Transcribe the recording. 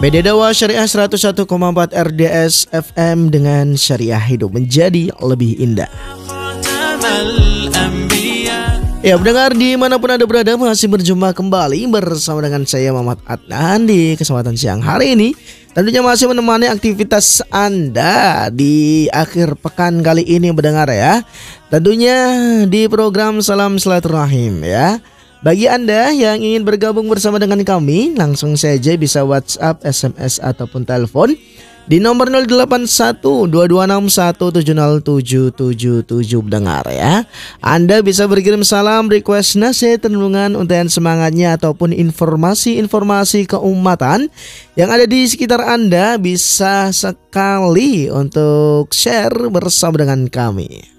Media dakwah syariah 101,4 RDS FM dengan syariah hidup menjadi lebih indah. Ya, pendengar dimanapun Anda berada, masih berjumpa kembali bersama dengan saya Muhammad Adnan di kesempatan siang hari ini. Tentunya masih menemani aktivitas Anda di akhir pekan kali ini, pendengar ya. Tentunya di program Salam Silaturahim ya. Bagi Anda yang ingin bergabung bersama dengan kami, langsung saja bisa WhatsApp, SMS ataupun telepon di nomor 081-2261-70777 pendengar ya. Anda bisa berkirim salam, request, nasihat, renungan, untayan semangatnya ataupun informasi-informasi keumatan yang ada di sekitar Anda, bisa sekali untuk share bersama dengan kami.